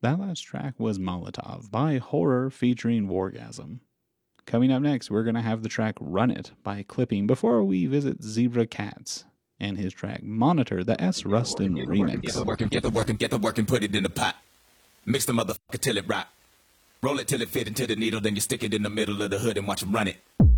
That last track was Molotov by Horror featuring Wargasm. Coming up next, we're going to have the track Run It by Clipping before we visit Zebra Cats and his track Monitor, the S. Rustin remix. Get the work and put it in the pot. Mix the motherfucker till it rock. Roll it till it fit into the needle, then you stick it in the middle of the hood and watch them run it.